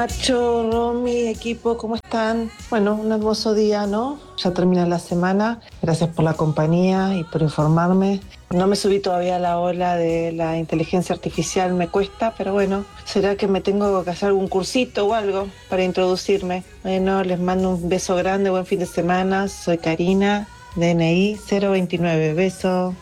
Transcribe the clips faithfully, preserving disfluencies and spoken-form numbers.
Nacho, Romy, equipo, ¿cómo están? Bueno, un hermoso día, ¿no? Ya termina la semana. Gracias por la compañía y por informarme. No me subí todavía a la ola de la inteligencia artificial, me cuesta, pero bueno, ¿será que me tengo que hacer algún cursito o algo para introducirme? Bueno, les mando un beso grande, buen fin de semana. Soy Karina, D N I cero veintinueve. Beso.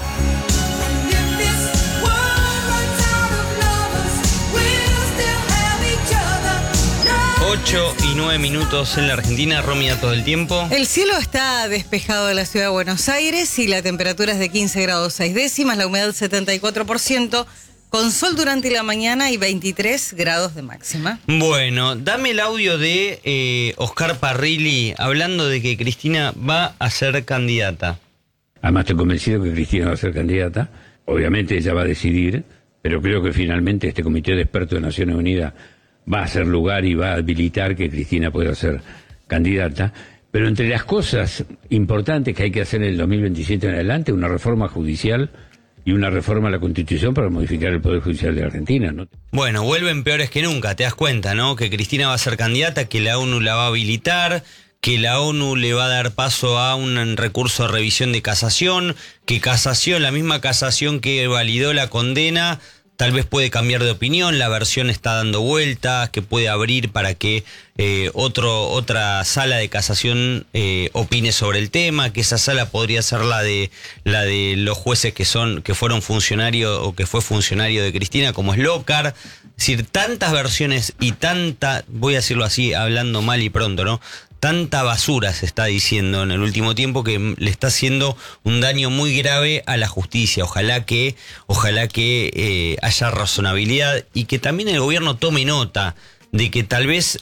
ocho y nueve minutos en la Argentina, Romy, a todo el tiempo. El cielo está despejado de la ciudad de Buenos Aires y la temperatura es de quince grados seis décimas, la humedad setenta y cuatro por ciento, con sol durante la mañana y veintitrés grados de máxima. Bueno, dame el audio de eh, Oscar Parrilli hablando de que Cristina va a ser candidata. Además estoy convencido que Cristina va a ser candidata. Obviamente ella va a decidir, pero creo que finalmente este comité de expertos de Naciones Unidas va a hacer lugar y va a habilitar que Cristina pueda ser candidata. Pero entre las cosas importantes que hay que hacer en el dos mil veintisiete en adelante, una reforma judicial y una reforma a la Constitución para modificar el Poder Judicial de Argentina, ¿no? Bueno, vuelven peores que nunca, te das cuenta, ¿no? Que Cristina va a ser candidata, que la ONU la va a habilitar, que la ONU le va a dar paso a un recurso de revisión de casación, que casación, la misma casación que validó la condena, tal vez puede cambiar de opinión, la versión está dando vueltas, que puede abrir para que eh, otro, otra sala de casación eh, opine sobre el tema, que esa sala podría ser la de la de los jueces que son que fueron funcionarios o que fue funcionario de Cristina, como es Lócar. Es decir, tantas versiones y tanta, voy a decirlo así, hablando mal y pronto, ¿no? Tanta basura se está diciendo en el último tiempo que le está haciendo un daño muy grave a la justicia. Ojalá que, ojalá que eh, haya razonabilidad y que también el gobierno tome nota de que tal vez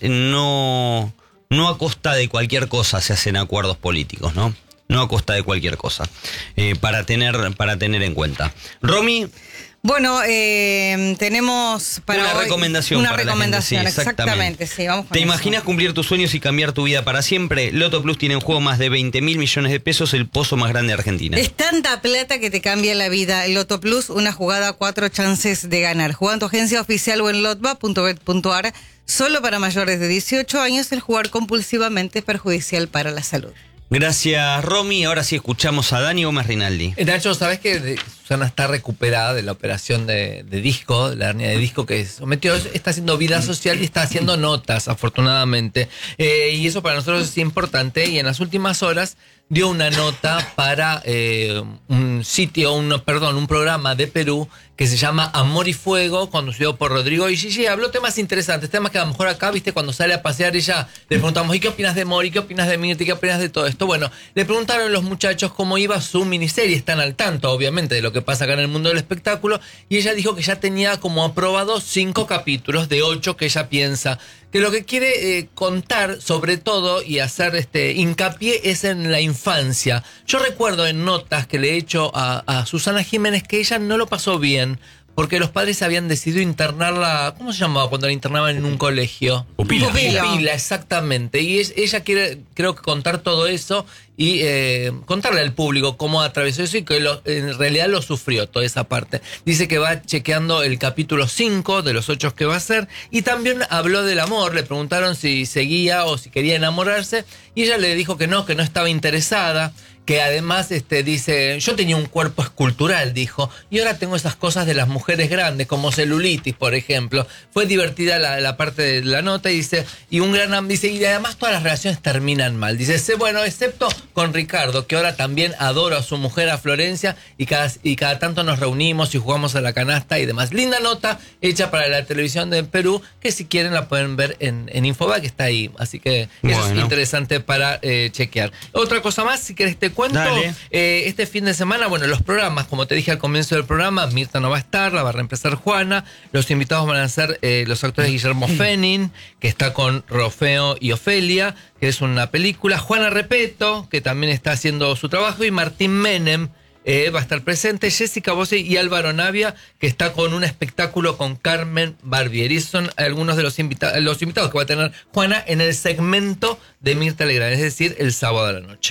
no, no a costa de cualquier cosa se hacen acuerdos políticos, ¿no? No a costa de cualquier cosa. Eh, para tener, para tener en cuenta. Romy. Bueno, eh, tenemos para una hoy recomendación una para recomendación, la gente, sí, exactamente. Sí, vamos con ¿Te eso. imaginas cumplir tus sueños y cambiar tu vida para siempre? Loto Plus tiene en juego más de veinte mil millones de pesos, el pozo más grande de Argentina. Es tanta plata que te cambia la vida. Loto Plus, una jugada, cuatro chances de ganar. Juega en tu agencia oficial o en lotba punto bet punto ar. Solo para mayores de dieciocho años, el jugar compulsivamente es perjudicial para la salud. Gracias, Romy. Ahora sí escuchamos a Dani Gómez Rinaldi. Eh, Nacho, ¿sabés que Susana está recuperada de la operación de, de disco, de la hernia de disco que sometió? Está haciendo vida social y está haciendo notas, afortunadamente. Eh, y eso para nosotros es importante. Y en las últimas horas dio una nota para eh, un sitio, un, perdón, un programa de Perú que se llama Amor y Fuego, conducido por Rodrigo y Gigi. Habló temas interesantes, temas que a lo mejor acá, viste, cuando sale a pasear ella, le preguntamos, ¿y qué opinas de Mori? ¿Qué opinas de Mirta? ¿Qué opinas de todo esto? Bueno, le preguntaron a los muchachos cómo iba su miniserie. Están al tanto, obviamente, de lo que pasa acá en el mundo del espectáculo. Y ella dijo que ya tenía como aprobado cinco capítulos de ocho que ella piensa. Que lo que quiere eh, contar, sobre todo, y hacer este hincapié es en la infancia. Yo recuerdo en notas que le he hecho a, a Susana Jiménez que ella no lo pasó bien, porque los padres habían decidido internarla. ¿Cómo se llamaba cuando la internaban en un colegio? Pupila. Pupila, Pupila, exactamente. Y es, ella quiere, creo que contar todo eso y eh, contarle al público cómo atravesó eso y que lo, en realidad lo sufrió, toda esa parte. Dice que va chequeando el capítulo cinco de los ocho que va a hacer y también habló del amor. Le preguntaron si seguía o si quería enamorarse y ella le dijo que no, que no estaba interesada. Que además este, dice, yo tenía un cuerpo escultural, dijo, y ahora tengo esas cosas de las mujeres grandes, como celulitis, por ejemplo. Fue divertida la, la parte de la nota y dice, y un gran dice, y además todas las relaciones terminan mal. Dice, bueno, excepto con Ricardo, que ahora también adoro a su mujer, a Florencia, y cada, y cada tanto nos reunimos y jugamos a la canasta y demás. Linda nota hecha para la televisión de Perú, que si quieren la pueden ver en, en Infobae, que está ahí. Así que bueno, eso es interesante para eh, chequear. Otra cosa más, si querés te cuento, eh, este fin de semana, bueno, los programas, como te dije al comienzo del programa, Mirta no va a estar, la va a reemplazar Juana, los invitados van a ser eh, los actores Guillermo Fenning, que está con Rofeo y Ofelia, que es una película, Juana Repeto, que también está haciendo su trabajo, y Martín Menem, eh, va a estar presente, Jessica Bossi y Álvaro Navia, que está con un espectáculo con Carmen Barbieri. Son algunos de los, invita- los invitados que va a tener Juana en el segmento de Mirta Legrand, es decir, el sábado a la noche.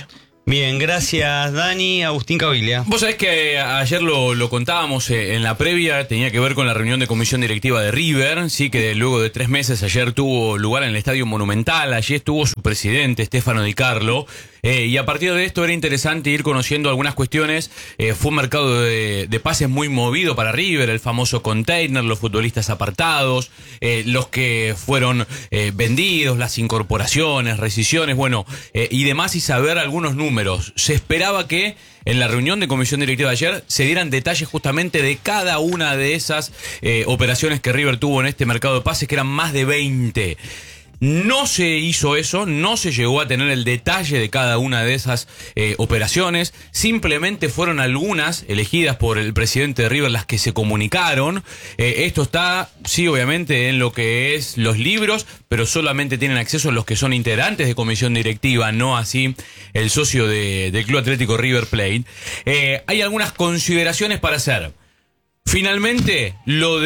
Bien, gracias Dani. Agustín Caviglia. Vos sabés que ayer lo, lo contábamos en la previa, tenía que ver con la reunión de comisión directiva de River, sí, que luego de tres meses ayer tuvo lugar en el Estadio Monumental. Allí estuvo su presidente, Stefano Di Carlo, eh, y a partir de esto era interesante ir conociendo algunas cuestiones. Eh, fue un mercado de, de pases muy movido para River, el famoso container, los futbolistas apartados, eh, los que fueron eh, vendidos, las incorporaciones, rescisiones, bueno, eh, y demás, y saber algunos números. Se esperaba que en la reunión de comisión directiva de ayer se dieran detalles justamente de cada una de esas eh, operaciones que River tuvo en este mercado de pases, que eran más de veinte. No se hizo eso, no se llegó a tener el detalle de cada una de esas eh, operaciones. Simplemente fueron algunas elegidas por el presidente de River las que se comunicaron. Eh, esto está, sí, obviamente, en lo que es los libros, pero solamente tienen acceso los que son integrantes de comisión directiva, no así el socio de, del Club Atlético River Plate. Eh, hay algunas consideraciones para hacer. Finalmente, lo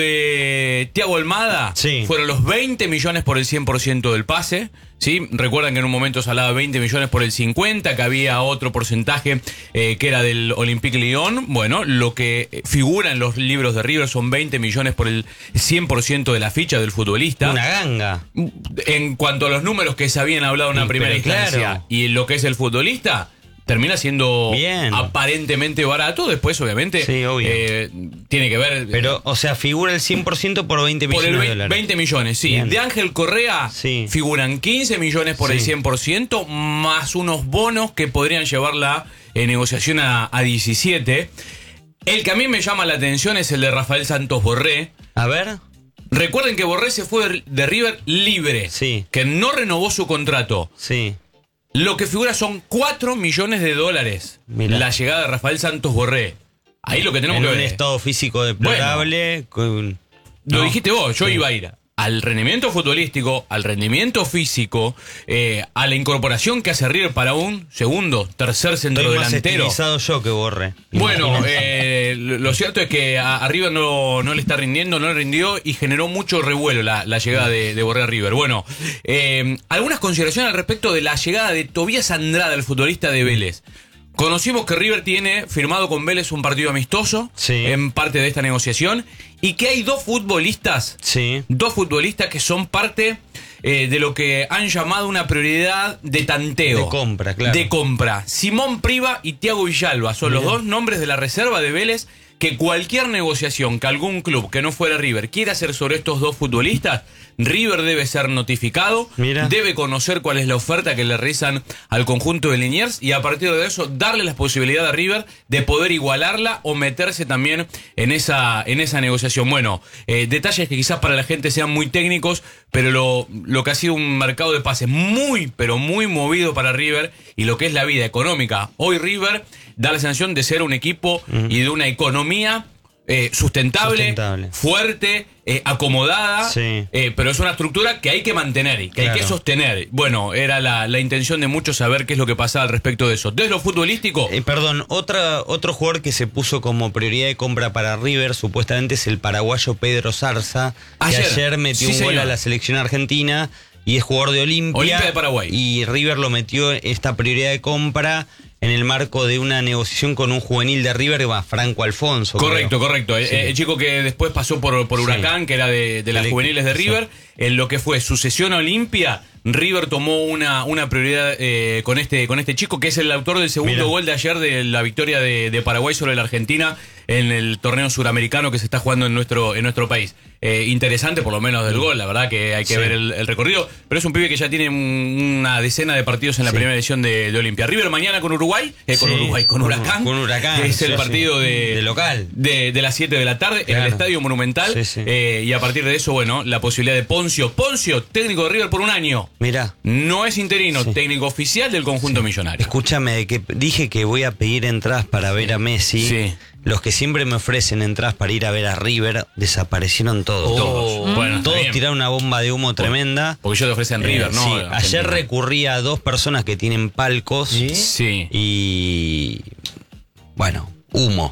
de Thiago Almada, sí, fueron los veinte millones por el cien por ciento del pase, ¿sí? Recuerdan que en un momento se hablaba de veinte millones por el cincuenta, que había otro porcentaje eh, que era del Olympique Lyon. Bueno, lo que figura en los libros de River son veinte millones por el cien por ciento de la ficha del futbolista. Una ganga. En cuanto a los números que se habían hablado en una Sí, primera pero instancia, claro, y lo que es el futbolista, termina siendo bien, aparentemente barato. Después, obviamente, sí, obvio, eh, tiene que ver... Pero, o sea, figura el cien por ciento por veinte por millones el de dólares. veinte millones, sí. Bien. De Ángel Correa, sí, figuran quince millones por sí, el cien por ciento, más unos bonos que podrían llevar la eh, negociación a, a diecisiete. El que a mí me llama la atención es el de Rafael Santos Borré. A ver. Recuerden que Borré se fue de, de River libre, sí, que no renovó su contrato. Sí. Lo que figura son cuatro millones de dólares. Mirá. La llegada de Rafael Santos Borré. Ahí lo que tenemos en que un ver. estado físico deplorable. Bueno, con... Lo no. dijiste vos, yo sí. iba a ir al rendimiento futbolístico, al rendimiento físico, eh, a la incorporación que hace River para un segundo, tercer centrodelantero. Estoy más yo que Borré. Bueno, eh, lo cierto es que a, a River no, no le está rindiendo, no le rindió y generó mucho revuelo la, la llegada de, de Borré a River. Bueno, eh, algunas consideraciones al respecto de la llegada de Tobías Andrada, el futbolista de Vélez. Conocimos que River tiene firmado con Vélez un partido amistoso, sí, en parte de esta negociación, y que hay dos futbolistas, sí, dos futbolistas que son parte eh, de lo que han llamado una prioridad de tanteo. De compra, claro. De compra. Simón Priva y Thiago Villalba son Mira. los dos nombres de la reserva de Vélez, que cualquier negociación que algún club que no fuera River quiera hacer sobre estos dos futbolistas, River debe ser notificado, Mira. debe conocer cuál es la oferta que le realizan al conjunto de Liniers y a partir de eso darle la posibilidad a River de poder igualarla o meterse también en esa, en esa negociación. Bueno, eh, detalles que quizás para la gente sean muy técnicos, pero lo, lo que ha sido un mercado de pases muy, pero muy movido para River y lo que es la vida económica. Hoy River da la sensación de ser un equipo uh-huh. y de una economía eh, sustentable, sustentable, fuerte, eh, acomodada, sí. eh, pero es una estructura que hay que mantener y que claro. hay que sostener. Bueno, era la, la intención de muchos saber qué es lo que pasaba al respecto de eso. Desde lo futbolístico... Eh, perdón, otra, otro jugador que se puso como prioridad de compra para River supuestamente es el paraguayo Pedro Zarza, ayer, que ayer metió sí, un señor. gol a la selección argentina y es jugador de Olimpia. Olimpia de Paraguay. Y River lo metió esta prioridad de compra en el marco de una negociación con un juvenil de River, Franco Alfonso. Correcto, creo. correcto. Sí. El, el chico que después pasó por, por Huracán, sí. que era de, de las el juveniles de River. Sí. En lo que fue sucesión a Olimpia, River tomó una, una prioridad eh, con, este, con este chico, que es el autor del segundo Mira. gol de ayer de la victoria de, de Paraguay sobre la Argentina en el torneo suramericano que se está jugando en nuestro, en nuestro país. Eh, interesante por lo menos del gol, la verdad que hay que sí. ver el, el recorrido, pero es un pibe que ya tiene un, una decena de partidos en la sí. primera edición de, de Olimpia. River mañana con Uruguay, eh, con sí. Uruguay, con Huracán, con Huracán, que es el sí, partido sí. de, de local de, de las siete de la tarde claro. en el Estadio Monumental, sí, sí. Eh, y a partir de eso, bueno, la posibilidad de Poncio, Poncio, técnico de River por un año. Mira, no es interino, sí. técnico oficial del conjunto sí. millonario. Escúchame, que dije que voy a pedir entradas para ver a Messi. Sí. Los que siempre me ofrecen entradas para ir a ver a River desaparecieron todos. Oh, todos. Bueno, todos tiraron una bomba de humo tremenda. Porque ellos te ofrecen River, eh, ¿no? Sí. Ayer recurrí a dos personas que tienen palcos. Sí. Y. Bueno, humo.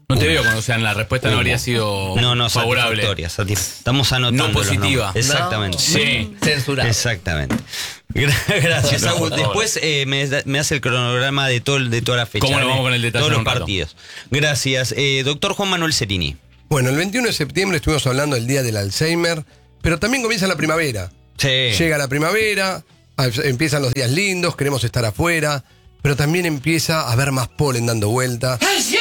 No te veo cuando, o sea, en la respuesta no habría sido No, no, favorable. satisfactoria. satisf- Estamos anotando. No los positiva. nombres. Exactamente. No. Sí. Censurado. Exactamente. Gra- Gracias, Agus. Después eh, me, da- me hace el cronograma de todo el- de toda la fecha. ¿Cómo no? ¿eh? Vamos con el detalle Todos en los un rato. partidos. Gracias. Eh, doctor Juan Manuel Cerini. Bueno, el veintiuno de septiembre estuvimos hablando del Día del Alzheimer, pero también comienza la primavera. Sí. Llega la primavera, a- empiezan los días lindos, queremos estar afuera, pero también empieza a haber más polen dando vuelta.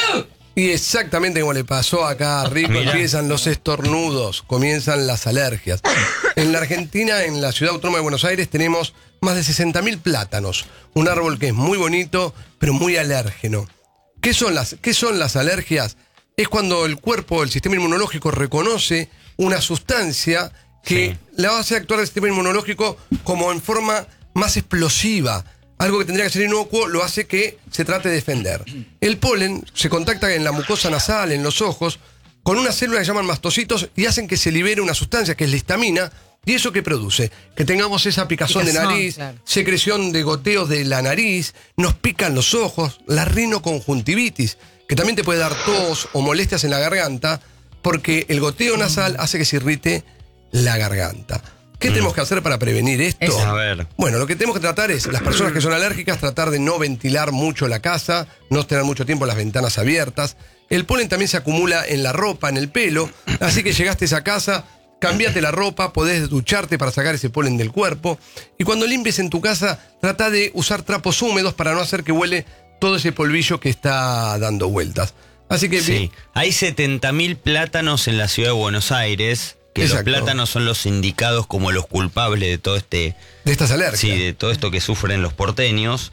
Y exactamente como le pasó acá a Rico, Mirá. empiezan los estornudos, comienzan las alergias. En la Argentina, en la ciudad autónoma de Buenos Aires, tenemos más de sesenta mil plátanos. Un árbol que es muy bonito, pero muy alérgeno. ¿Qué son las, qué son las alergias? Es cuando el cuerpo, el sistema inmunológico, reconoce una sustancia que Sí. la hace actuar el sistema inmunológico como en forma más explosiva. Algo que tendría que ser inocuo lo hace que se trate de defender. El polen se contacta en la mucosa nasal, en los ojos, con unas células que llaman mastocitos y hacen que se libere una sustancia que es la histamina. ¿Y eso qué produce? Que tengamos esa picazón, Picazón, de nariz, claro. secreción de goteos de la nariz, nos pican los ojos, la rinoconjuntivitis, que también te puede dar tos o molestias en la garganta, porque el goteo nasal hace que se irrite la garganta. ¿Qué tenemos que hacer para prevenir esto? Eso. A ver. Bueno, lo que tenemos que tratar es, las personas que son alérgicas, tratar de no ventilar mucho la casa, no tener mucho tiempo las ventanas abiertas. El polen también se acumula en la ropa, en el pelo, así que llegaste a esa casa, cambiate la ropa, podés ducharte para sacar ese polen del cuerpo. Y cuando limpies en tu casa, trata de usar trapos húmedos para no hacer que huele todo ese polvillo que está dando vueltas. Así que Sí. Hay setenta mil plátanos en la ciudad de Buenos Aires, que Exacto. los plátanos son los indicados como los culpables de todo este, de estas alergias. sí, de todo esto que sufren los porteños.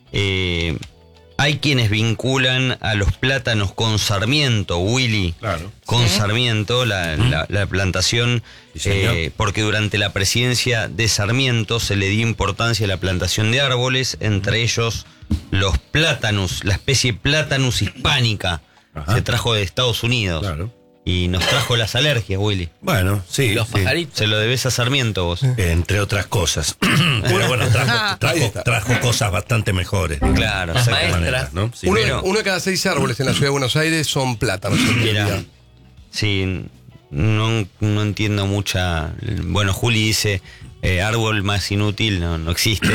Eh, hay quienes vinculan a los plátanos con Sarmiento, Willy. Claro. Con Sarmiento, la, la- la plantación, Sí, señor. eh, porque durante la presidencia de Sarmiento se le dio importancia a la plantación de árboles, entre ellos los plátanos, la especie Platanus hispánica, Ajá. se trajo de Estados Unidos. Claro. Y nos trajo las alergias, Willy. Bueno, sí. Los sí. pajaritos. Se lo debes a Sarmiento vos. Entre otras cosas. Pero bueno, trajo, Ahí trajo, está. trajo cosas bastante mejores. Claro, Las De exactamente. todas maestras. maneras, ¿no? Sí. uno, pero- uno de cada seis árboles en la ciudad de Buenos Aires son plátanos. en Mira, realidad. sí, no, no entiendo mucha. Bueno, Juli dice: eh, árbol más inútil no, no existe.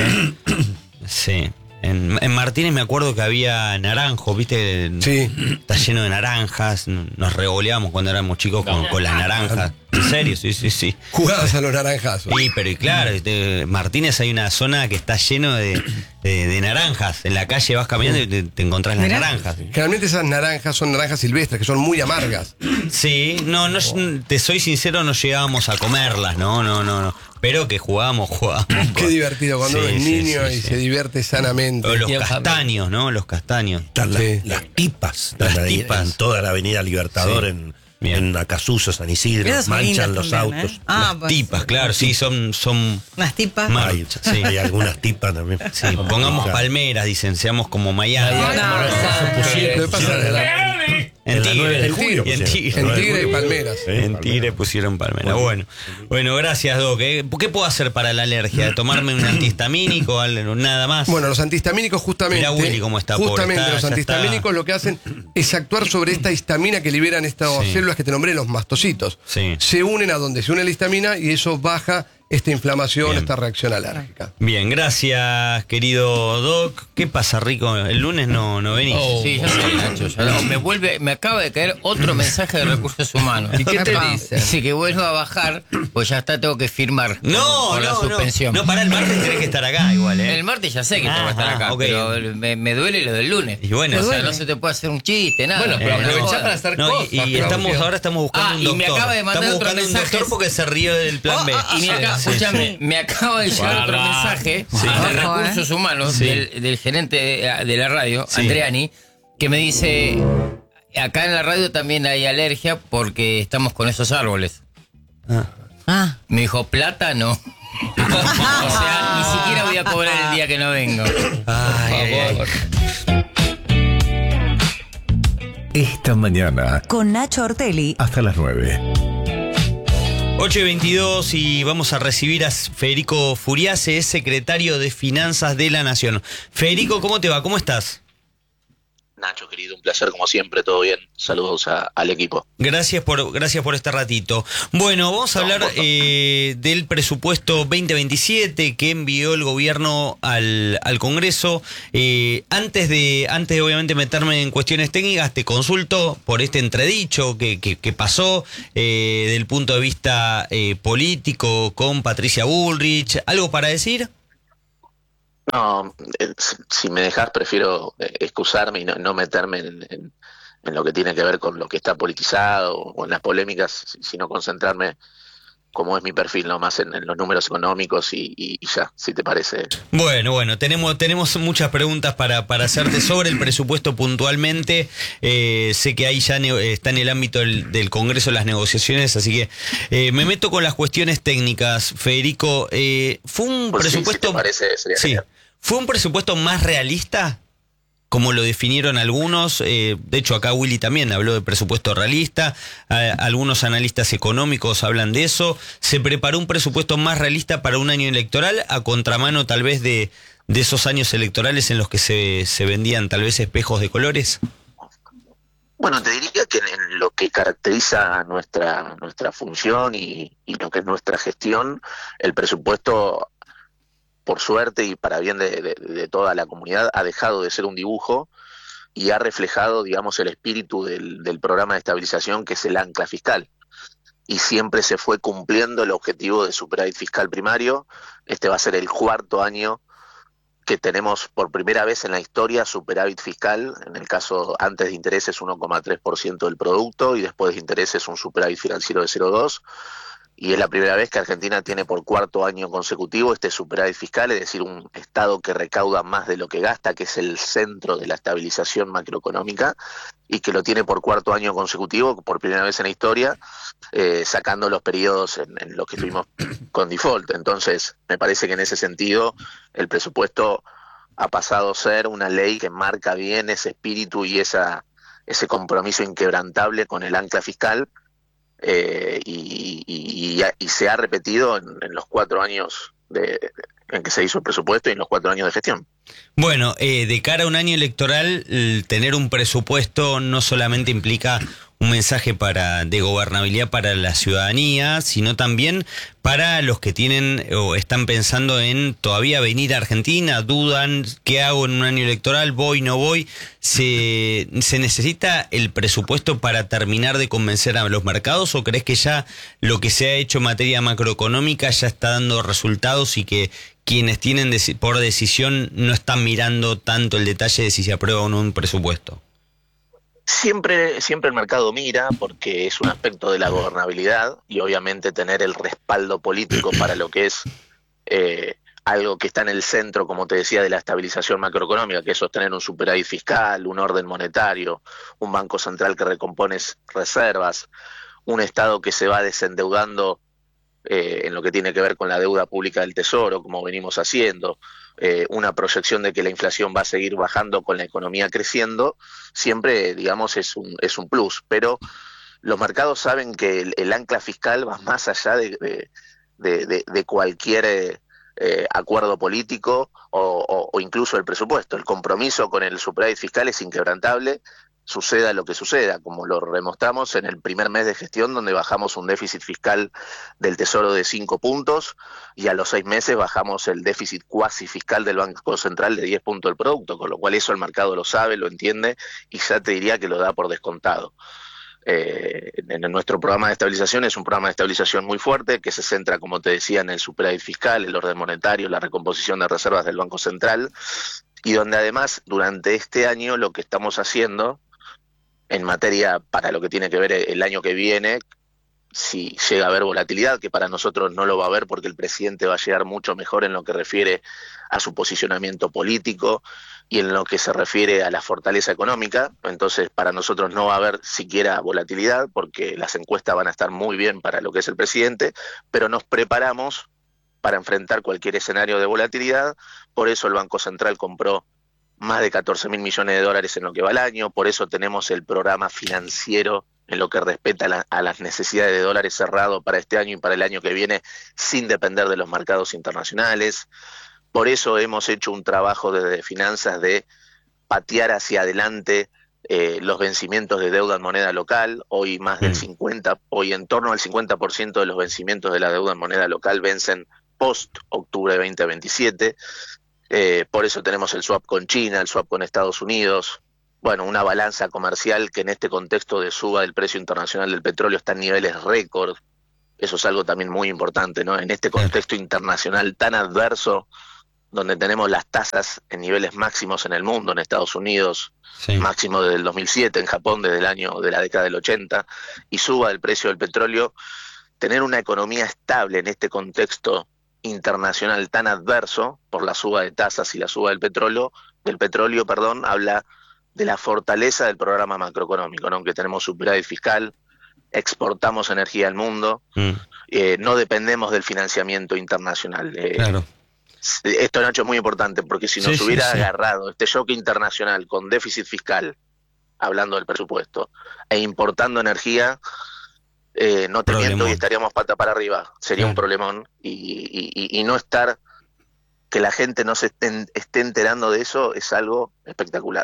Sí. En, en Martínez me acuerdo que había naranjos, ¿viste? Sí. Está lleno de naranjas. Nos revoleábamos cuando éramos chicos con, con las naranjas. ¿En serio? Sí, sí, sí. Jugadas a los naranjazos. Sí, pero y claro, este, Martínez hay una zona que está lleno de, de- de naranjas. En la calle vas caminando y te, te encontrás las Mirá. naranjas. Generalmente esas naranjas son naranjas silvestres, que son muy amargas. Sí, no, no, te soy sincero, no llegábamos a comerlas, no, no, no, no. Pero que jugábamos, jugábamos. Qué divertido cuando Sí, uno es sí, niño sí, y sí. se divierte sanamente. O los Bien, castaños, ¿no? Los castaños. Están las, Sí. las tipas. Están Las ahí tipas. En toda la avenida Libertador, Sí. en, Bien. en Acasuso, San Isidro. Esas son Manchan lindas los también, autos. ¿eh? Ah, Las pues, tipas, claro, sí, son, son Unas tipas. Más- Hay, sí. hay algunas tipas también. Sí, pongamos Claro. palmeras, dicen, seamos como Miami. Lo que pasa es que En En la nueve Tigre, de julio y en pusieron. Tigre. en nueve de Tigre y julio. Palmeras. Sí, En Palmeras. Tigre pusieron palmera. Bueno, bueno, gracias, Doc. ¿eh? ¿Qué puedo hacer para la alergia? ¿Tomarme un antihistamínico o algo? Nada más? Bueno, los antihistamínicos justamente. Mirá Willy cómo está, pobre, Justamente está- los ya antihistamínicos está. lo que hacen es actuar sobre esta histamina que liberan estas Sí. células que te nombré, los mastocitos. Sí. Se unen a donde se une la histamina y eso baja esta inflamación, Bien. esta reacción alérgica. Bien, gracias, querido Doc. ¿Qué pasa, Rico? El lunes no, no venís. Sí, ya sé, Nacho. ya no. me vuelve, me acaba de caer otro mensaje de recursos humanos. ¿Y qué te Epa. dice? Dice que vuelva a bajar, pues ya está, tengo que firmar. No, por la no, no. suspensión. No, para el martes tenés que estar acá igual, ¿eh? El martes ya sé que tengo Ah, que estar acá, ok. pero me, me duele lo del lunes. Y bueno, o sea, duele. no se te puede hacer un chiste, nada. Bueno, pero Eh, aprovechá no. para hacer No, cosas. y, y claro. estamos ahora estamos buscando Ah, un y me doctor. acaba de mandar estamos otro buscando un mensaje. doctor porque se rió del plan B. Y me acaba, Sí, escúchame, sí. me acaba de llegar otro Guarda. mensaje Sí. de Ojo, recursos humanos Sí. del, del gerente de, de la radio, Sí. Andreani, que me dice, acá en la radio también hay alergia porque estamos con esos árboles. Ah. Me dijo, plata no. O sea, ni siquiera voy a cobrar el día que no vengo. Ay, ay, ay. Esta mañana, Con Nacho Ortelli. hasta las nueve. ocho y veintidós y vamos a recibir a Federico Furiase, es secretario de Finanzas de la Nación. Federico, ¿cómo te va? ¿Cómo estás? Nacho, querido, un placer como siempre, todo bien. Saludos a, al equipo. Gracias por, gracias por este ratito. Bueno, vamos a hablar eh, del presupuesto veinte veintisiete que envió el gobierno al, al Congreso. Eh, antes de, antes de obviamente meterme en cuestiones técnicas, te consulto por este entredicho que, que, que pasó eh, del punto de vista eh, político con Patricia Bullrich. ¿Algo para decir? No, eh, si me dejas prefiero eh, excusarme y no, no meterme en, en, en lo que tiene que ver con lo que está politizado o en las polémicas, sino concentrarme, como es mi perfil, no más en, en los números económicos y, y, y ya, si te parece. Bueno, bueno, tenemos tenemos muchas preguntas para, para hacerte sobre el presupuesto puntualmente. Eh, sé que ahí ya ne- está en el ámbito del, del Congreso las negociaciones, así que eh, me meto con las cuestiones técnicas. Federico, eh, ¿fue un Pues sí, presupuesto... si te parece, sería sí, genial. ¿fue un presupuesto más realista? Como lo definieron algunos, eh, de hecho acá Willy también habló de presupuesto realista, eh, algunos analistas económicos hablan de eso. ¿Se preparó un presupuesto más realista para un año electoral, a contramano tal vez de, de esos años electorales en los que se, se vendían tal vez espejos de colores? Bueno, te diría que en lo que caracteriza nuestra, nuestra función y, y lo que es nuestra gestión, el presupuesto, por suerte y para bien de, de, de toda la comunidad, ha dejado de ser un dibujo y ha reflejado, digamos, el espíritu del, del programa de estabilización, que es el ancla fiscal. Y siempre se fue cumpliendo el objetivo de superávit fiscal primario. Este va a ser el cuarto año que tenemos por primera vez en la historia superávit fiscal, en el caso antes de intereses uno coma tres por ciento del producto y después de intereses un superávit financiero de cero coma dos. Y es la primera vez que Argentina tiene por cuarto año consecutivo este superávit fiscal, es decir, un Estado que recauda más de lo que gasta, que es el centro de la estabilización macroeconómica, y que lo tiene por cuarto año consecutivo, por primera vez en la historia, eh, sacando los periodos en, en los que estuvimos con default. Entonces, me parece que en ese sentido el presupuesto ha pasado a ser una ley que marca bien ese espíritu y esa, ese compromiso inquebrantable con el ancla fiscal. Eh, y, y, y, y se ha repetido en, en los cuatro años de, en que se hizo el presupuesto y en los cuatro años de gestión. Bueno, eh, de cara a un año electoral, el tener un presupuesto no solamente implica un mensaje para de gobernabilidad para la ciudadanía, sino también para los que tienen o están pensando en todavía venir a Argentina, dudan, ¿qué hago en un año electoral? ¿Voy, no voy? ¿Se, se necesita el presupuesto para terminar de convencer a los mercados o crees que ya lo que se ha hecho en materia macroeconómica ya está dando resultados y que quienes tienen deci- por decisión no están mirando tanto el detalle de si se aprueba o no un presupuesto? Siempre, siempre el mercado mira, porque es un aspecto de la gobernabilidad y obviamente tener el respaldo político para lo que es eh, algo que está en el centro, como te decía, de la estabilización macroeconómica, que es sostener un superávit fiscal, un orden monetario, un banco central que recompone reservas, un Estado que se va desendeudando eh, en lo que tiene que ver con la deuda pública del Tesoro, como venimos haciendo, eh, una proyección de que la inflación va a seguir bajando con la economía creciendo, siempre, digamos, es un, es un plus. Pero los mercados saben que el, el ancla fiscal va más allá de, de, de, de, de cualquier eh, acuerdo político o, o, o incluso el presupuesto. El compromiso con el superávit fiscal es inquebrantable, suceda lo que suceda, como lo demostramos en el primer mes de gestión, donde bajamos un déficit fiscal del Tesoro de cinco puntos y a los seis meses bajamos el déficit cuasi fiscal del Banco Central de diez puntos del producto, con lo cual eso el mercado lo sabe, lo entiende y ya te diría que lo da por descontado. Eh, en nuestro programa de estabilización es un programa de estabilización muy fuerte que se centra, como te decía, en el superávit fiscal, el orden monetario, la recomposición de reservas del Banco Central, y donde además durante este año lo que estamos haciendo en materia para lo que tiene que ver el año que viene, si llega a haber volatilidad, que para nosotros no lo va a haber porque el presidente va a llegar mucho mejor en lo que refiere a su posicionamiento político y en lo que se refiere a la fortaleza económica. Entonces para nosotros no va a haber siquiera volatilidad porque las encuestas van a estar muy bien para lo que es el presidente, pero nos preparamos para enfrentar cualquier escenario de volatilidad. Por eso el Banco Central compró más de catorce mil millones de dólares en lo que va al año, por eso tenemos el programa financiero en lo que respecta a, la, a las necesidades de dólares cerrado para este año y para el año que viene, sin depender de los mercados internacionales. Por eso hemos hecho un trabajo desde finanzas de patear hacia adelante eh, los vencimientos de deuda en moneda local. Hoy más del cincuenta, hoy en torno al cincuenta por ciento de los vencimientos de la deuda en moneda local vencen post octubre veinte veintisiete. Eh, por eso tenemos el swap con China, el swap con Estados Unidos. Bueno, una balanza comercial que en este contexto de suba del precio internacional del petróleo está en niveles récord. Eso es algo también muy importante, ¿no? En este contexto internacional tan adverso, donde tenemos las tasas en niveles máximos en el mundo, en Estados Unidos, sí. máximo desde el dos mil siete, en Japón desde el año de la década del ochenta, y suba del precio del petróleo, tener una economía estable en este contexto internacional tan adverso por la suba de tasas y la suba del petróleo, del petróleo, perdón, habla de la fortaleza del programa macroeconómico, ¿no? Aunque tenemos superávit fiscal, exportamos energía al mundo, mm. eh, no dependemos del financiamiento internacional. Eh, claro. Esto, Nacho, es muy importante, porque si nos sí, hubiera sí, sí. agarrado este shock internacional con déficit fiscal, hablando del presupuesto, e importando energía, eh, no te miento y estaríamos pata para arriba. Sería claro. un problemón, y, y, y no estar, que la gente no se esté, esté enterando de eso, es algo espectacular.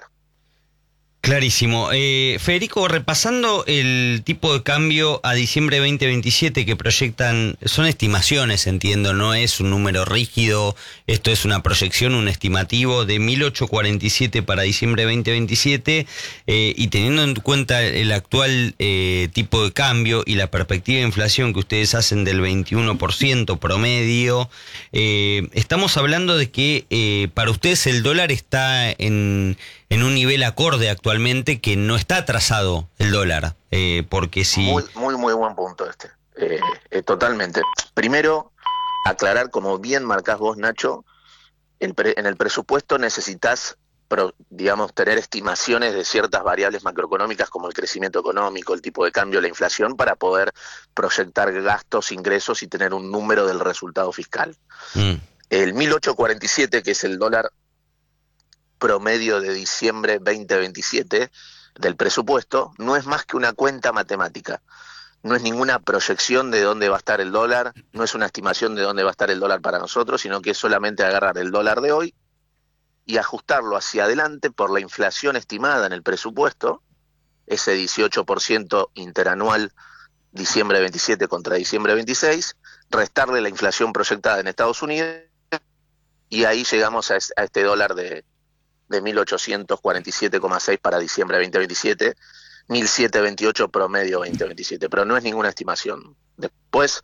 Clarísimo. Eh, Federico, repasando el tipo de cambio a diciembre veinte veintisiete que proyectan, son estimaciones, entiendo, no es un número rígido, esto es una proyección, un estimativo de mil ochocientos cuarenta y siete para diciembre veinte veintisiete, eh, y teniendo en cuenta el actual eh, tipo de cambio y la perspectiva de inflación que ustedes hacen del veintiuno por ciento promedio, eh, estamos hablando de que eh, para ustedes el dólar está en... en un nivel acorde actualmente, que no está atrasado el dólar, eh, porque si... Muy, muy, muy buen punto este, eh, eh, totalmente. Primero, aclarar, como bien marcás vos, Nacho, el pre, en el presupuesto necesitas, pro, digamos, tener estimaciones de ciertas variables macroeconómicas como el crecimiento económico, el tipo de cambio, la inflación, para poder proyectar gastos, ingresos y tener un número del resultado fiscal. Mm. El mil ochocientos cuarenta y siete, que es el dólar promedio de diciembre veinte veintisiete del presupuesto, no es más que una cuenta matemática. No es ninguna proyección de dónde va a estar el dólar, no es una estimación de dónde va a estar el dólar para nosotros, sino que es solamente agarrar el dólar de hoy y ajustarlo hacia adelante por la inflación estimada en el presupuesto, ese dieciocho por ciento interanual diciembre veintisiete contra diciembre veintiséis, restarle la inflación proyectada en Estados Unidos, y ahí llegamos a este dólar de de mil ochocientos cuarenta y siete coma seis para diciembre veinte veintisiete, mil setecientos veintiocho promedio veinte veintisiete, pero no es ninguna estimación. Después,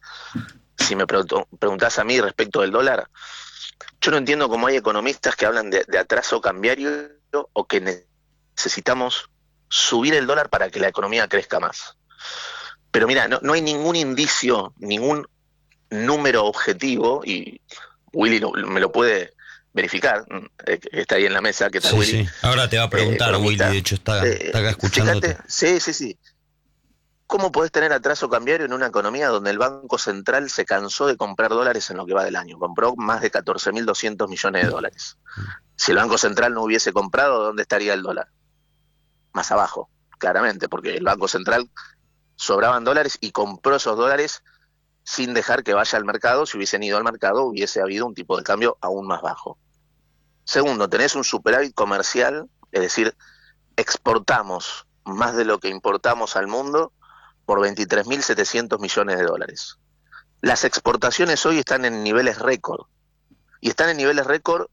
si me preguntás a mí respecto del dólar, yo no entiendo cómo hay economistas que hablan de, de atraso cambiario o que necesitamos subir el dólar para que la economía crezca más. Pero mira, no, no hay ningún indicio, ningún número objetivo, y Willy lo, me lo puede verificar, eh, está ahí en la mesa, que tal, sí, Willy? Sí. Ahora te va a preguntar, eh, Willy, de hecho está, eh, está acá escuchándote. Fíjate, sí, sí, sí. ¿Cómo podés tener atraso cambiario en una economía donde el Banco Central se cansó de comprar dólares en lo que va del año? Compró más de catorce mil doscientos millones de dólares. Si el Banco Central no hubiese comprado, ¿dónde estaría el dólar? Más abajo, claramente, porque el Banco Central sobraban dólares y compró esos dólares sin dejar que vaya al mercado. Si hubiesen ido al mercado, hubiese habido un tipo de cambio aún más bajo. Segundo, tenés un superávit comercial, es decir, exportamos más de lo que importamos al mundo por veintitrés mil setecientos millones de dólares. Las exportaciones hoy están en niveles récord, y están en niveles récord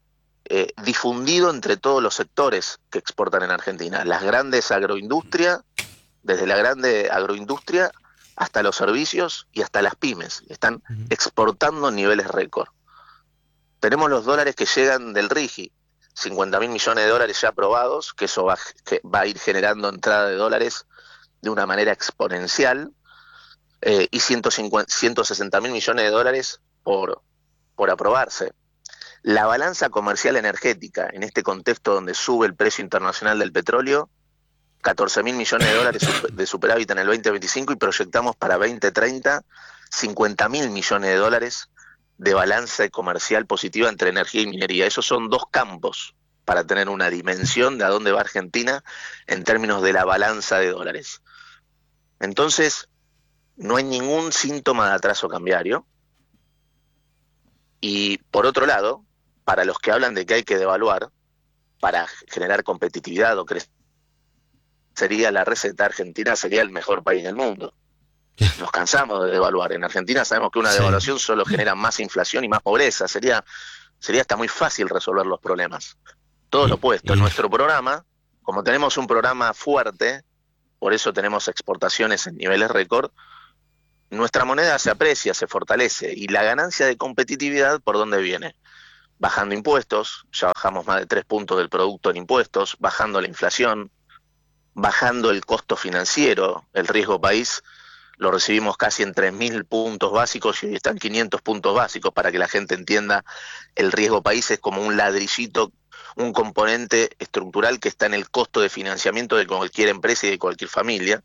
eh, difundido entre todos los sectores que exportan en Argentina. Las grandes agroindustrias, desde la grande agroindustria hasta los servicios y hasta las pymes, están exportando en niveles récord. Tenemos los dólares que llegan del RIGI, cincuenta mil millones de dólares ya aprobados, que eso va, que va a ir generando entrada de dólares de una manera exponencial, eh, y ciento cincuenta, ciento sesenta mil millones de dólares por, por aprobarse. La balanza comercial energética, en este contexto donde sube el precio internacional del petróleo, catorce mil millones de dólares de superávit en el veinte veinticinco, y proyectamos para veinte treinta cincuenta mil millones de dólares de balanza comercial positiva entre energía y minería. Esos son dos campos para tener una dimensión de a dónde va Argentina en términos de la balanza de dólares. Entonces, no hay ningún síntoma de atraso cambiario. Y por otro lado, para los que hablan de que hay que devaluar, para generar competitividad o crecer, sería la receta, Argentina sería el mejor país del mundo. Nos cansamos de devaluar. En Argentina sabemos que una Sí. devaluación solo genera más inflación y más pobreza. Sería, sería hasta muy fácil resolver los problemas. Todo lo opuesto. En nuestro programa, como tenemos un programa fuerte, por eso tenemos exportaciones en niveles récord, nuestra moneda se aprecia, se fortalece. Y la ganancia de competitividad, ¿por dónde viene? Bajando impuestos, ya bajamos más de tres puntos del producto en impuestos, bajando la inflación, bajando el costo financiero, el riesgo país, lo recibimos casi en tres mil puntos básicos y hoy están quinientos puntos básicos, para que la gente entienda. El riesgo país es como un ladrillito, un componente estructural que está en el costo de financiamiento de cualquier empresa y de cualquier familia,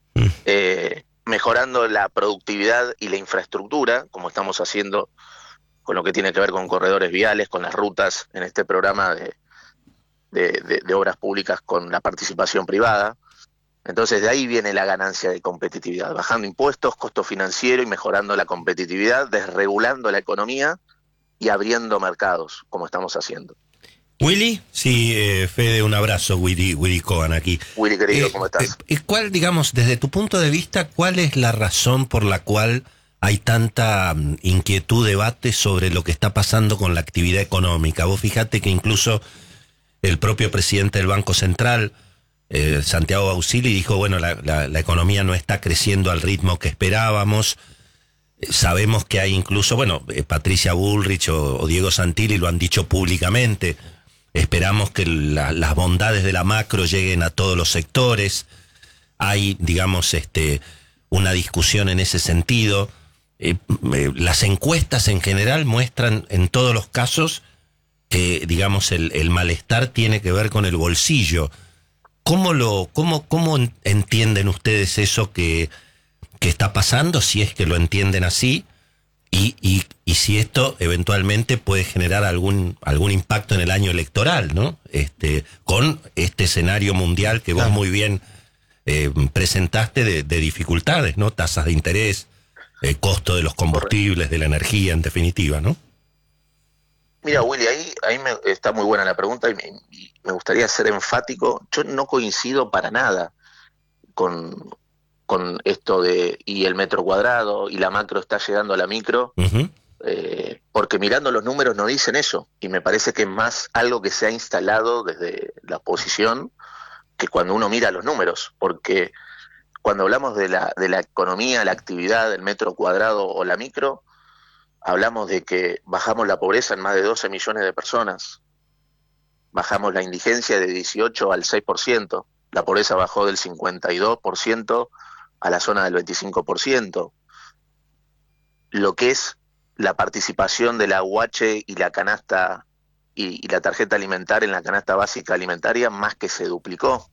eh, mejorando la productividad y la infraestructura, como estamos haciendo con lo que tiene que ver con corredores viales, con las rutas en este programa de, de, de, de obras públicas con la participación privada. Entonces de ahí viene la ganancia de competitividad, bajando impuestos, costo financiero y mejorando la competitividad, desregulando la economía y abriendo mercados, como estamos haciendo. Willy, sí, eh, Fede, un abrazo, Willy, Willy Cohen aquí. Willy, querido, Eh, ¿cómo estás? eh, ¿Cuál, digamos, desde tu punto de vista, cuál es la razón por la cual hay tanta mm, inquietud, debate sobre lo que está pasando con la actividad económica? Vos fíjate que incluso el propio presidente del Banco Central, eh, Santiago Bausili, dijo, bueno, la, la, la economía no está creciendo al ritmo que esperábamos. Eh, sabemos que hay incluso, bueno, eh, Patricia Bullrich o, o Diego Santilli lo han dicho públicamente. Esperamos que la, las bondades de la macro lleguen a todos los sectores. Hay, digamos, este, una discusión en ese sentido. Eh, eh, las encuestas en general muestran en todos los casos que, digamos, el, el malestar tiene que ver con el bolsillo. ¿Cómo lo, cómo, cómo entienden ustedes eso que, que está pasando, si es que lo entienden así? Y, y, y si esto eventualmente puede generar algún algún impacto en el año electoral, ¿no? Este, con este escenario mundial que vos muy bien eh, presentaste de, de dificultades, ¿no? Tasas de interés, eh, costo de los combustibles, de la energía, en definitiva, ¿no? Mira, Willy, ahí, ahí me, está muy buena la pregunta y me, y me gustaría ser enfático. Yo no coincido para nada con... con esto de y el metro cuadrado y la macro está llegando a la micro, uh-huh. eh, porque mirando los números no dicen eso, y me parece que es más algo que se ha instalado desde la oposición que cuando uno mira los números, porque cuando hablamos de la, de la economía, la actividad del metro cuadrado o la micro, hablamos de que bajamos la pobreza en más de doce millones de personas, bajamos la indigencia de dieciocho al seis por ciento, la pobreza bajó del cincuenta y dos por ciento a la zona del veinticinco por ciento. Lo que es la participación de la U H y la canasta y, y la tarjeta alimentaria en la canasta básica alimentaria más que se duplicó.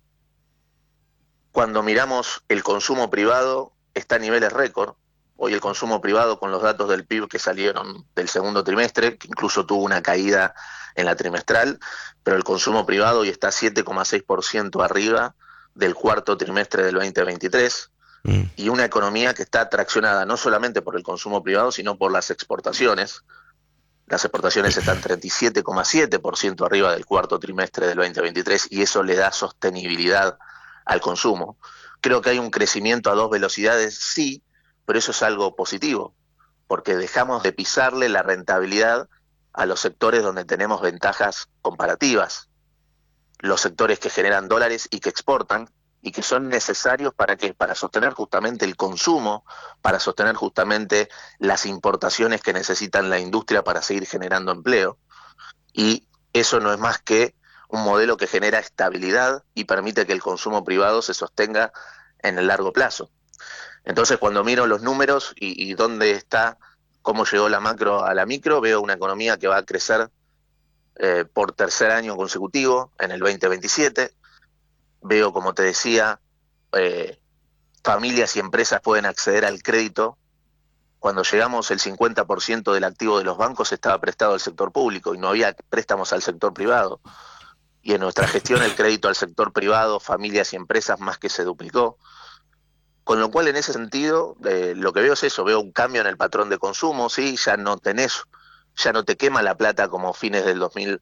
Cuando miramos el consumo privado, está a niveles récord. Hoy el consumo privado, con los datos del P I B que salieron del segundo trimestre, que incluso tuvo una caída en la trimestral, pero el consumo privado hoy está siete coma seis por ciento arriba del cuarto trimestre del veinte veintitrés, mm. y una economía que está traccionada no solamente por el consumo privado, sino por las exportaciones. Las exportaciones están treinta y siete coma siete por ciento arriba del cuarto trimestre del veinte veintitrés, y eso le da sostenibilidad al consumo. Creo que hay un crecimiento a dos velocidades, sí, pero eso es algo positivo, porque dejamos de pisarle la rentabilidad a los sectores donde tenemos ventajas comparativas, los sectores que generan dólares y que exportan, y que son necesarios para que para sostener justamente el consumo, para sostener justamente las importaciones que necesitan la industria para seguir generando empleo. Y eso no es más que un modelo que genera estabilidad y permite que el consumo privado se sostenga en el largo plazo. Entonces, cuando miro los números y, y dónde está, cómo llegó la macro a la micro, veo una economía que va a crecer eh, por tercer año consecutivo en el veinte veintisiete. Veo, como te decía, eh, familias y empresas pueden acceder al crédito. Cuando llegamos, el cincuenta por ciento del activo de los bancos estaba prestado al sector público y no había préstamos al sector privado. Y en nuestra gestión el crédito al sector privado, familias y empresas, más que se duplicó. Con lo cual, en ese sentido, eh, lo que veo es eso, veo un cambio en el patrón de consumo, sí, ya no tenés, ya no te quema la plata como fines del dos mil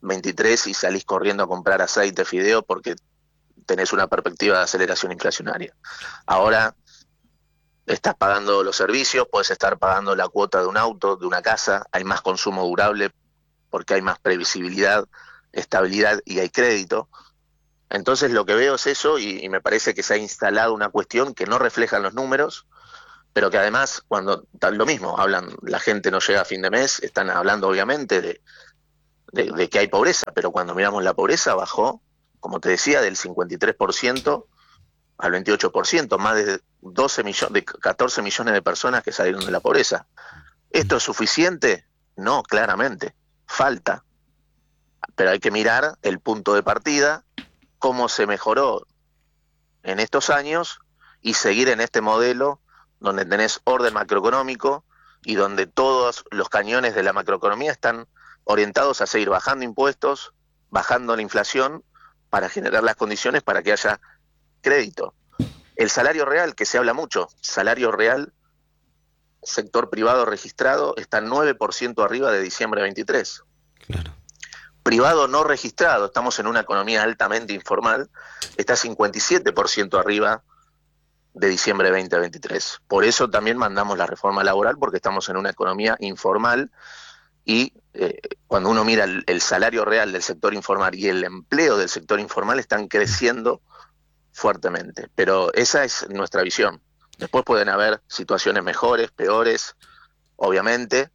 veintitrés y salís corriendo a comprar aceite, fideo, porque tenés una perspectiva de aceleración inflacionaria. Ahora estás pagando los servicios, puedes estar pagando la cuota de un auto, de una casa, hay más consumo durable porque hay más previsibilidad, estabilidad y hay crédito. Entonces lo que veo es eso y, y me parece que se ha instalado una cuestión que no refleja en los números, pero que además, cuando tal lo mismo, hablan, la gente no llega a fin de mes, están hablando obviamente de, de, de que hay pobreza, pero cuando miramos la pobreza bajó, como te decía, del cincuenta y tres por ciento al veintiocho por ciento, más de doce millones, de catorce millones de personas que salieron de la pobreza. ¿Esto es suficiente? No, claramente, falta. Pero hay que mirar el punto de partida, cómo se mejoró en estos años y seguir en este modelo donde tenés orden macroeconómico y donde todos los cañones de la macroeconomía están orientados a seguir bajando impuestos, bajando la inflación, para generar las condiciones para que haya crédito. El salario real, que se habla mucho, salario real, sector privado registrado, está nueve por ciento arriba de diciembre de veintitrés. Claro. Privado no registrado, estamos en una economía altamente informal, está cincuenta y siete por ciento arriba de diciembre de veinte veintitrés. Por eso también mandamos la reforma laboral, porque estamos en una economía informal y eh, cuando uno mira el, el salario real del sector informal y el empleo del sector informal están creciendo fuertemente. Pero esa es nuestra visión. Después pueden haber situaciones mejores, peores, obviamente,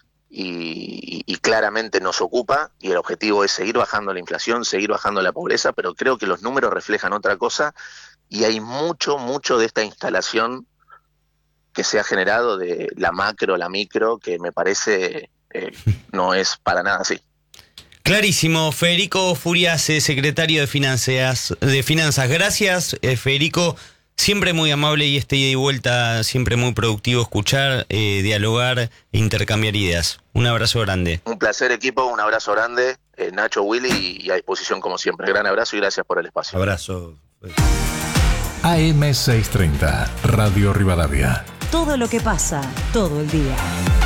y, y, y claramente nos ocupa y el objetivo es seguir bajando la inflación, seguir bajando la pobreza, pero creo que los números reflejan otra cosa. Y hay mucho, mucho de esta instalación que se ha generado de la macro, la micro, que me parece eh, no es para nada así. Clarísimo. Federico Furiase, secretario de Finanzas. De Finanzas. Gracias, eh, Federico. Siempre muy amable y este ida y vuelta, siempre muy productivo escuchar, eh, dialogar e intercambiar ideas. Un abrazo grande. Un placer, equipo, un abrazo grande. Eh, Nacho, Willy, y a disposición como siempre. Gran abrazo y gracias por el espacio. Abrazo. A M seiscientos treinta, Radio Rivadavia. Todo lo que pasa, todo el día.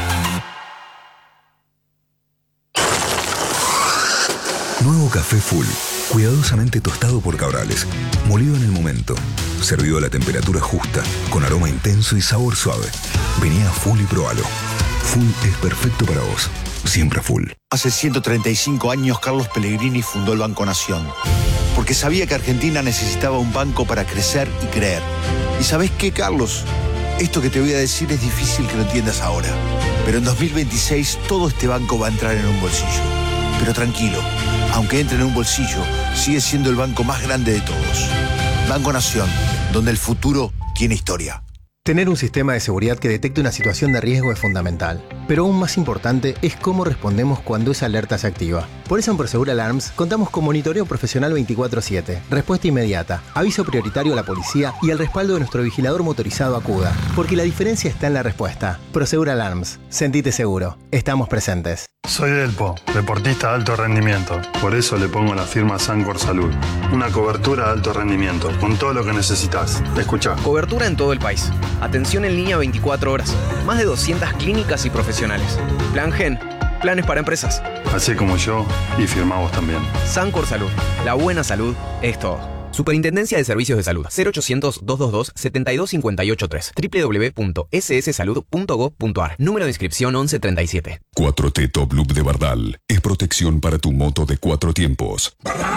Nuevo café Full, cuidadosamente tostado por Cabrales, molido en el momento, servido a la temperatura justa, con aroma intenso y sabor suave. Vení a Full y probalo. Full es perfecto para vos, siempre Full. Hace ciento treinta y cinco años Carlos Pellegrini fundó el Banco Nación, porque sabía que Argentina necesitaba un banco para crecer y creer. ¿Y sabés qué, Carlos? Esto que te voy a decir es difícil que lo entiendas ahora, pero en dos mil veintiséis todo este banco va a entrar en un bolsillo. Pero tranquilo, aunque entre en un bolsillo, sigue siendo el banco más grande de todos. Banco Nación, donde el futuro tiene historia. Tener un sistema de seguridad que detecte una situación de riesgo es fundamental, pero aún más importante es cómo respondemos cuando esa alerta se activa. Por eso en Prosegur Alarms contamos con monitoreo profesional veinticuatro siete, respuesta inmediata, aviso prioritario a la policía y el respaldo de nuestro vigilador motorizado Acuda, porque la diferencia está en la respuesta. Prosegur Alarms, sentite seguro, estamos presentes. Soy Delpo, deportista de alto rendimiento, por eso le pongo la firma Sancor Salud. Una cobertura de alto rendimiento, con todo lo que necesitas. Escuchá. Cobertura en todo el país. Atención en línea veinticuatro horas. Más de doscientas clínicas y profesionales. Plan Gen. Planes para empresas. Así como yo, y firmamos también. Sancor Salud. La buena salud es todo. Superintendencia de Servicios de Salud. cero ochocientos, doscientos veintidós, setenta y dos cincuenta y ocho tres. doble u doble u doble u punto ese ese salud punto gob punto a r. Número de inscripción once treinta y siete. cuatro T Top Loop de Bardal es protección para tu moto de cuatro tiempos.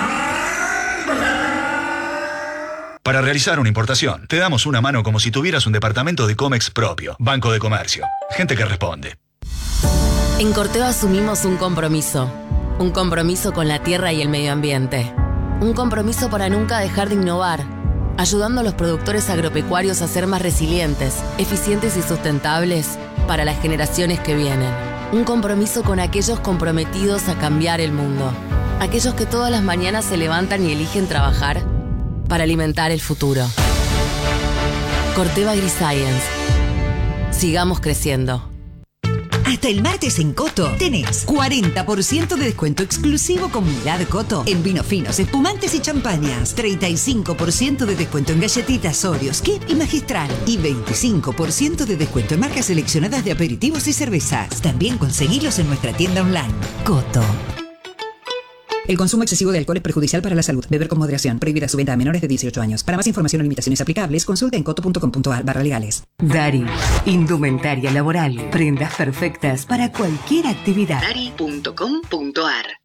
Para realizar una importación, te damos una mano como si tuvieras un departamento de Comex propio. Banco de Comercio. Gente que responde. En Corteva asumimos un compromiso. Un compromiso con la tierra y el medio ambiente. Un compromiso para nunca dejar de innovar, ayudando a los productores agropecuarios a ser más resilientes, eficientes y sustentables para las generaciones que vienen. Un compromiso con aquellos comprometidos a cambiar el mundo. Aquellos que todas las mañanas se levantan y eligen trabajar para alimentar el futuro. Corteva AgriScience. Sigamos creciendo. Hasta el martes en Coto tenés cuarenta por ciento de descuento exclusivo con Milad Coto en vinos finos, espumantes y champañas, treinta y cinco por ciento de descuento en galletitas Oreos, Kip y Magistral y veinticinco por ciento de descuento en marcas seleccionadas de aperitivos y cervezas. También conseguilos en nuestra tienda online. Coto. El consumo excesivo de alcohol es perjudicial para la salud. Beber con moderación. Prohibida su venta a menores de dieciocho años. Para más información o limitaciones aplicables, consulte en coto punto com punto ar barra legales. Dari, indumentaria laboral, prendas perfectas para cualquier actividad. dari punto com punto ar